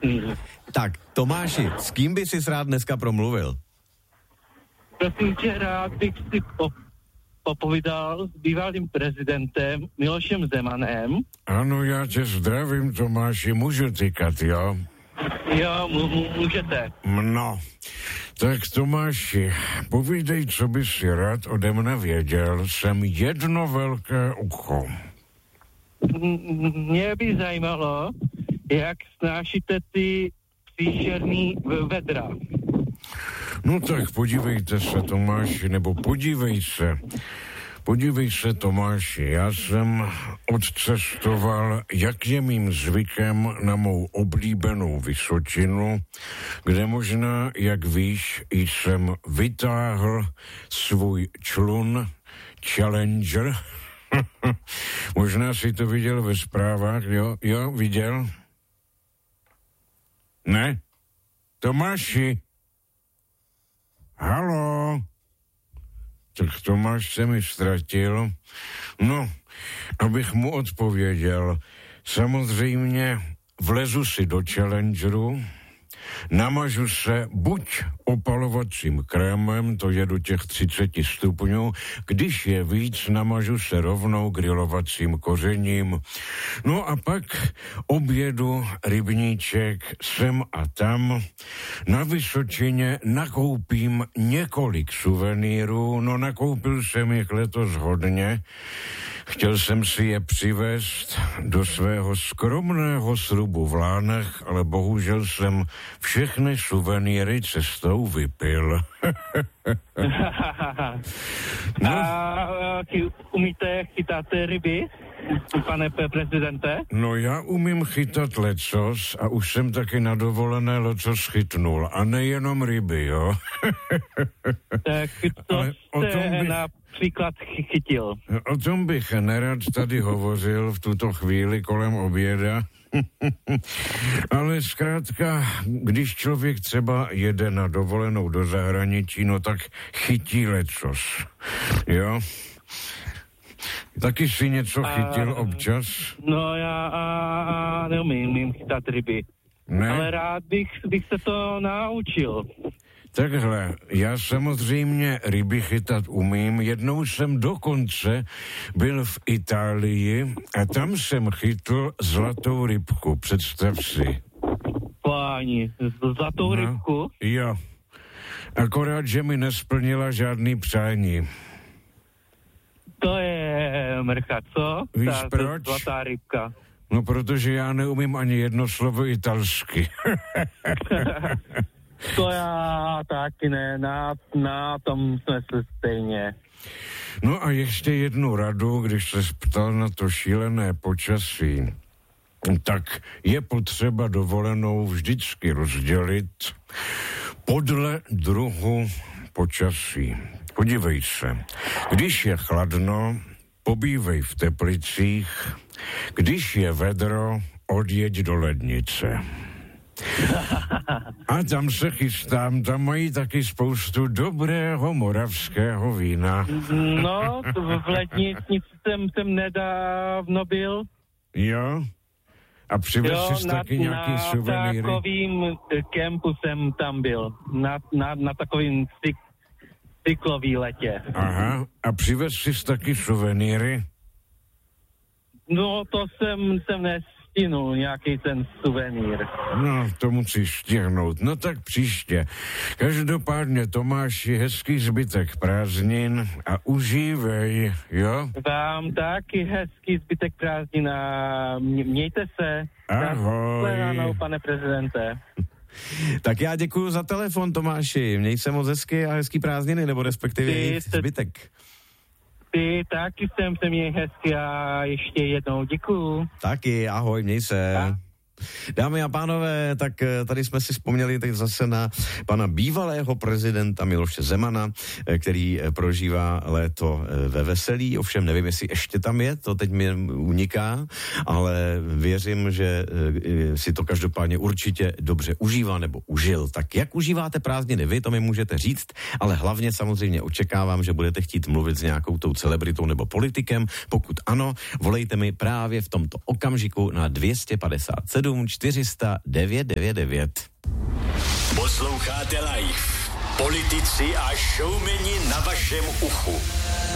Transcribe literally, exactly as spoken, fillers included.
Tak, Tomáši, s kým by si rád dneska promluvil? Prosím tě, rád bych si po, popovídal s bývalým prezidentem Milošem Zemanem. Ano, já tě zdravím, Tomáši, můžu tykat, jo? Jo, m- můžete. No, tak Tomáši, povídej, co bys si rád ode mne věděl. Jsem jedno velké ucho. M- mě by zajímalo, jak snášíte ty příšerný vedra. No tak podívejte se, Tomáši, nebo podívej se. Podívej se, Tomáši, já jsem odcestoval, jak je mým zvykem, na mou oblíbenou Vysočinu, kde možná, jak víš, jsem vytáhl svůj člun Challenger. Možná si to viděl ve zprávách, jo? Jo, viděl? Ne? Tomáši? Haló? Tak Tomáš se mi ztratil. No, abych mu odpověděl, samozřejmě vlezu si do Challengeru, namažu se buď opalovacím krémem, to je do těch třicet stupňů, když je víc, namažu se rovnou grilovacím kořením. No a pak objedu rybníček sem a tam. Na Vysočině nakoupím několik suvenýrů, no nakoupil jsem jich letos hodně. Chtěl jsem si je přivést do svého skromného srubu v Lánech, ale bohužel jsem všechny suvenýry cestou vypil. No. A ty umíte chytat ryby, pane prezidente? No já umím chytat lecos a už jsem taky na dovolené lecos chytnul. A nejenom ryby, jo? Tak to jste bych... například chytil. O tom bych nerad tady hovořil v tuto chvíli kolem oběda. Ale zkrátka, když člověk třeba jede na dovolenou do zahraničí, no tak chytí lecos. Jo? Taky si něco chytil a, občas? No já a, a neumím chytat ryby. Ne? Ale rád bych, bych se to naučil. Takhle, já samozřejmě ryby chytat umím. Jednou jsem dokonce byl v Itálii a tam jsem chytl zlatou rybku, představ si. Páni, zlatou no, rybku? Jo. Akorát, že mi nesplnila žádný přání. To je mrcha, co? Víš Ta, proč? Ta zlatá rybka. No, protože já neumím ani jedno slovo italsky. To já taky ne, na, na tom jsme se stejně. No a ještě jednu radu, když se ptal na to šílené počasí, tak je potřeba dovolenou vždycky rozdělit podle druhu počasí. Podívej se, když je chladno, pobývej v Teplicích, když je vedro, odjeď do Lednice. A tam se chystám, tam mají taky spoustu dobrého moravského vína. No, v Lednici jsem, jsem nedávno byl. Jo? A přivez jsi taky nějaký suvenýry? Na takovým kempu jsem tam byl. Na, na, na takovým cyk, cyklový letě. Aha, a přivez jsi taky suvenýry? No, to jsem, jsem nestihnul, nějaký ten suvenýr. No, to musíš stihnout. No tak příště. Každopádně, Tomáši, hezký zbytek prázdnin a užívej, jo? Vám taky hezký zbytek prázdnin a mějte se. Ahoj. Shledanou, pane prezidente. Tak já děkuju za telefon, Tomáši. Měj se moc hezky a hezký prázdniny, nebo respektive Ty, zbytek. Ty taky jsem se měj hezky a ještě jednou děkuju. Taky, ahoj, měj se. A? Dámy a pánové, tak tady jsme si vzpomněli teď zase na pana bývalého prezidenta Miloše Zemana, který prožívá léto ve veselí, ovšem nevím, jestli ještě tam je, to teď mi uniká, ale věřím, že si to každopádně určitě dobře užívá nebo užil. Tak jak užíváte prázdniny vy, to mi můžete říct, ale hlavně samozřejmě očekávám, že budete chtít mluvit s nějakou tou celebritou nebo politikem. Pokud ano, volejte mi právě v tomto okamžiku na dvě stě padesát sedm sedm čtyři sta devět devět devět. Posloucháte Live. Politici a showmeni na vašem uchu.